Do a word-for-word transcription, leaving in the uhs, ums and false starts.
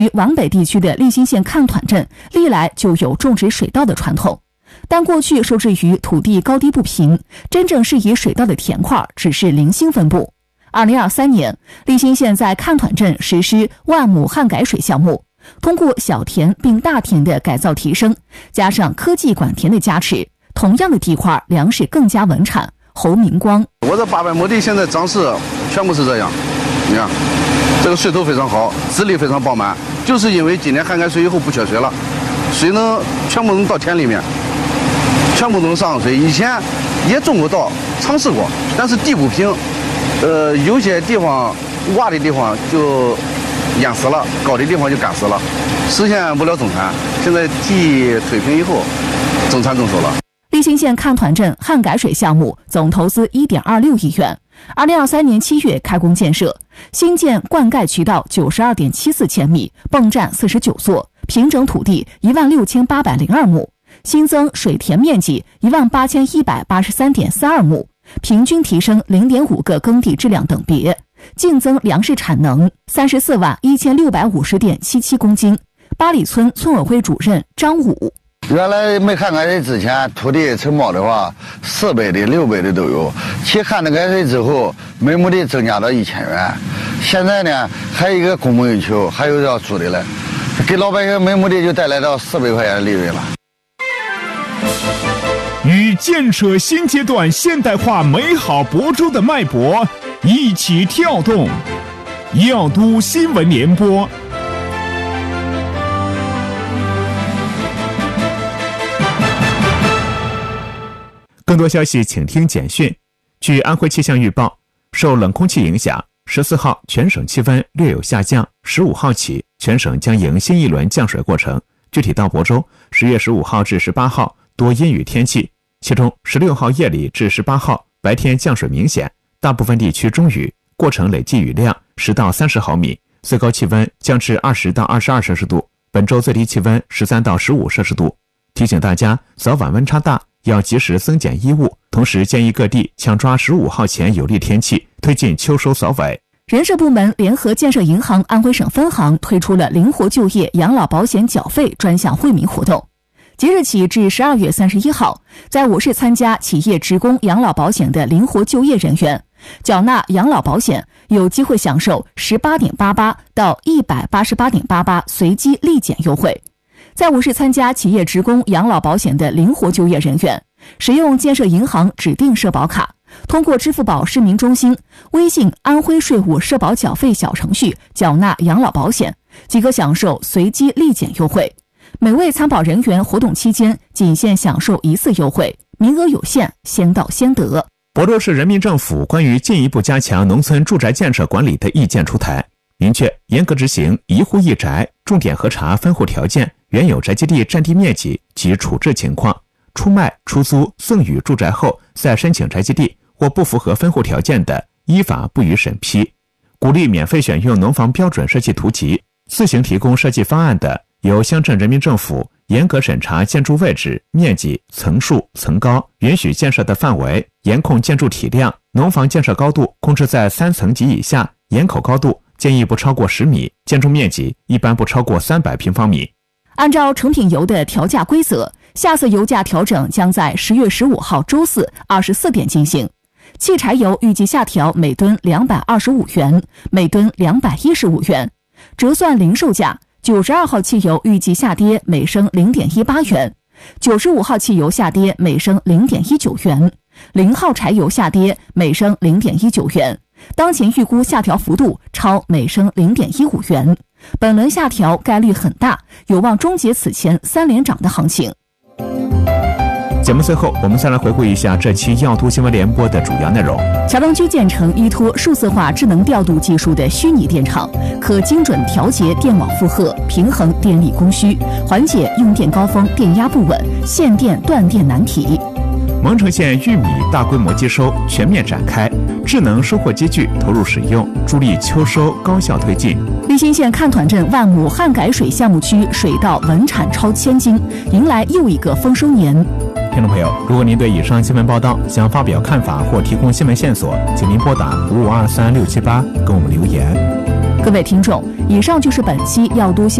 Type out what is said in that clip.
于皖北地区的利兴县看团镇历来就有种植水稻的传统，但过去受制于土地高低不平，真正适宜水稻的田块只是零星分布。二零二三年，利兴县在看团镇实施万亩旱改水项目，通过小田并大田的改造提升，加上科技管田的加持，同样的地块粮食更加稳产。侯明光， 我这八百亩地现在长势全部是这样，你看这个水头非常好，质力非常饱满，就是因为今年旱改水以后不缺水了，水能全部能到田里面，全部能上水。以前也种过稻，尝试过，但是地不平，呃，有些地方洼的地方就淹死了，高的地方就干死了，实现不了增产。现在地推平以后，增产增收了。 利兴县看团镇旱改水项目总投资 一点二六亿元，二零二三年七月开工建设，新建灌溉渠道 九十二点七四千米，泵站四十九座，平整土地一万六千八百零二亩，新增水田面积一万八千一百八十三点四二亩，平均提升 零点五个耕地质量等别，净增粮食产能三十四万一千六百五十点七七公斤。八里村村委会主任张武， 原来没旱改水之前，土地承包的话，四百的、六百的都有。其旱改水之后，每亩地增加到一千元。现在呢，还有一个供不应求，还有要租的了，给老百姓每亩地就带来到四百块钱的利润了。 与建设新阶段现代化美好博州的脉搏一起跳动，耀都新闻联播。更多消息请听简讯。据安徽气象预报，受冷空气影响，十四号全省气温略有下降，十五号起全省将迎新一轮降水过程。具体到亳州，十月十五号至十八号多阴雨天气，其中十六号夜里至十八号白天降水明显，大部分地区中雨，过程累计雨量十到三十毫米，最高气温降至二十到二十二摄氏度，本周最低气温十三到十五摄氏度。提醒大家，早晚温差大，要及时增减衣物，同时建议各地抢抓十五号前有利天气，推进秋收扫尾。 人社部门联合建设银行安徽省分行推出了灵活就业养老保险缴费专项惠民活动，即日起至十二月三十一号，在我市参加企业职工养老保险的灵活就业人员，缴纳养老保险有机会享受 十八点八八 到 一百八十八点八八 随机立减优惠。在我市参加企业职工养老保险的灵活就业人员，使用建设银行指定社保卡，通过支付宝市民中心、微信安徽税务社保缴费小程序缴纳养老保险，即可享受随机立减优惠。每位参保人员活动期间仅限享受一次优惠，名额有限，先到先得。 亳州市人民政府关于进一步加强农村住宅建设管理的意见出台，明确严格执行一户一宅，重点核查分户条件、原有宅基地占地面积及处置情况，出卖、出租、赠与住宅后再申请宅基地或不符合分户条件的，依法不予审批。鼓励免费选用农房标准设计图集，自行提供设计方案的，由乡镇人民政府严格审查建筑位置、面积、层数、层高，允许建设的范围，严控建筑体量，农房建设高度控制在三层及以下，檐口高度建议不超过十米，建筑面积一般不超过三百平方米。 按照成品油的调价规则，下次油价调整将在十月十五号周四二十四点进行。汽柴油预计下调每吨两百二十五元，每吨两百一十五元。折算零售价，九十二号汽油预计下跌每升 零点一八元，九十五号汽油下跌每升 零点一九元，零号柴油下跌每升 零点一九元。当前预估下调幅度超每升 零点一五元，本轮下调概率很大，有望终结此前三连涨的行情。 节目最后，我们再来回顾一下这期耀都新闻联播的主要内容。 桥东区建成依托数字化智能调度技术的虚拟电厂，可精准调节电网负荷，平衡电力供需，缓解用电高峰电压不稳、限电断电难题。 蒙城县玉米大规模接收全面展开，智能收获机具投入使用，助力秋收高效推进。 利兴县看团镇万亩旱改水项目区水稻稳产超千斤，迎来又一个丰收年。 听众朋友，如果您对以上新闻报道想发表看法或提供新闻线索，请您拨打五五二三六七八跟我们留言。 各位听众，以上就是本期要都新